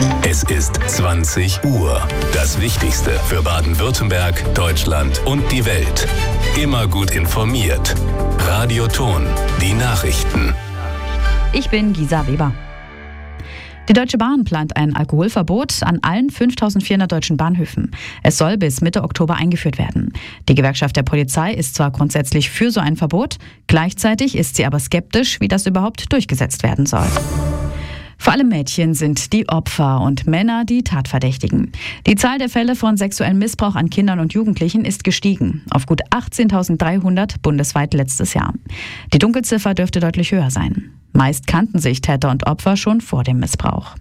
Es ist 20 Uhr. Das Wichtigste für Baden-Württemberg, Deutschland und die Welt. Immer gut informiert. Radio Ton, die Nachrichten. Ich bin Gisa Weber. Die Deutsche Bahn plant ein Alkoholverbot an allen 5.400 deutschen Bahnhöfen. Es soll bis Mitte Oktober eingeführt werden. Die Gewerkschaft der Polizei ist zwar grundsätzlich für so ein Verbot, gleichzeitig ist sie aber skeptisch, wie das überhaupt durchgesetzt werden soll. Vor allem Mädchen sind die Opfer und Männer die Tatverdächtigen. Die Zahl der Fälle von sexuellem Missbrauch an Kindern und Jugendlichen ist gestiegen, auf gut 18.300 bundesweit letztes Jahr. Die Dunkelziffer dürfte deutlich höher sein. Meist kannten sich Täter und Opfer schon vor dem Missbrauch.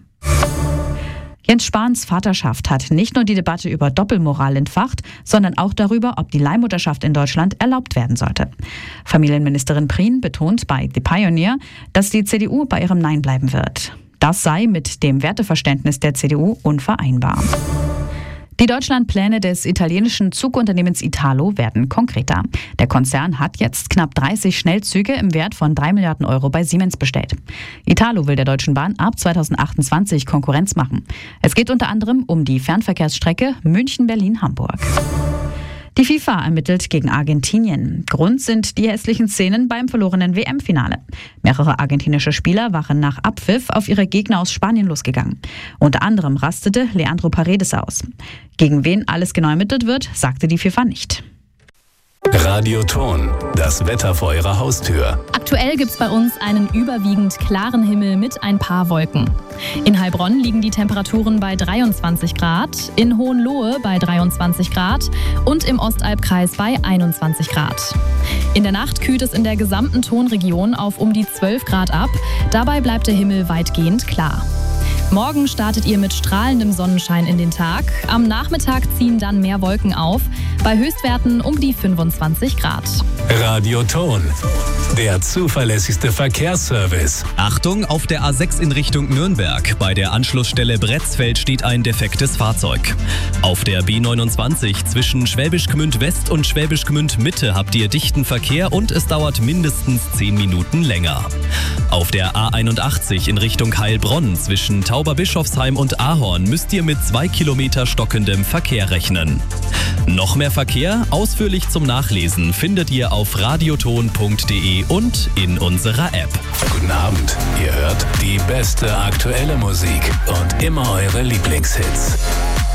Jens Spahns Vaterschaft hat nicht nur die Debatte über Doppelmoral entfacht, sondern auch darüber, ob die Leihmutterschaft in Deutschland erlaubt werden sollte. Familienministerin Prien betont bei The Pioneer, dass die CDU bei ihrem Nein bleiben wird. Das sei mit dem Werteverständnis der CDU unvereinbar. Die Deutschlandpläne des italienischen Zugunternehmens Italo werden konkreter. Der Konzern hat jetzt knapp 30 Schnellzüge im Wert von 3 Milliarden Euro bei Siemens bestellt. Italo will der Deutschen Bahn ab 2028 Konkurrenz machen. Es geht unter anderem um die Fernverkehrsstrecke München-Berlin-Hamburg. Die FIFA ermittelt gegen Argentinien. Grund sind die hässlichen Szenen beim verlorenen WM-Finale. Mehrere argentinische Spieler waren nach Abpfiff auf ihre Gegner aus Spanien losgegangen. Unter anderem rastete Leandro Paredes aus. Gegen wen alles genau ermittelt wird, sagte die FIFA nicht. Radio Ton, das Wetter vor Ihrer Haustür. Aktuell gibt's bei uns einen überwiegend klaren Himmel mit ein paar Wolken. In Heilbronn liegen die Temperaturen bei 23 Grad, in Hohenlohe bei 23 Grad und im Ostalbkreis bei 21 Grad. In der Nacht kühlt es in der gesamten Tonregion auf um die 12 Grad ab. Dabei bleibt der Himmel weitgehend klar. Morgen startet ihr mit strahlendem Sonnenschein in den Tag. Am Nachmittag ziehen dann mehr Wolken auf, bei Höchstwerten um die 25 Grad. Radio Ton, der zuverlässigste Verkehrsservice. Achtung, auf der A6 in Richtung Nürnberg. Bei der Anschlussstelle Bretzfeld steht ein defektes Fahrzeug. Auf der B29 zwischen Schwäbisch Gmünd West und Schwäbisch Gmünd Mitte habt ihr dichten Verkehr und es dauert mindestens 10 Minuten länger. Auf der A81 in Richtung Heilbronn zwischen Tauberbischofsheim und Ahorn müsst ihr mit 2 Kilometer stockendem Verkehr rechnen. Noch mehr Verkehr, ausführlich zum Nachlesen, findet ihr auf radioton.de und in unserer App. Guten Abend, ihr hört die beste aktuelle Musik und immer eure Lieblingshits.